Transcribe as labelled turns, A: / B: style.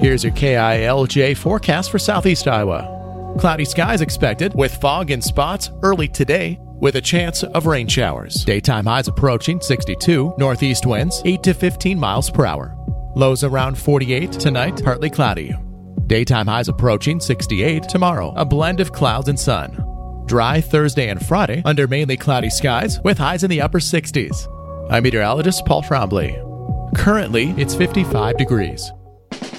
A: Here's your KILJ forecast for southeast Iowa. Cloudy skies expected with fog in spots early today with a chance of rain showers. Daytime highs approaching 62, northeast winds 8 to 15 miles per hour. Lows around 48 tonight, partly cloudy. Daytime highs approaching 68 tomorrow, a blend of clouds and sun. Dry Thursday and Friday under mainly cloudy skies with highs in the upper 60s. I'm meteorologist Paul Trombley. Currently, it's 55 degrees.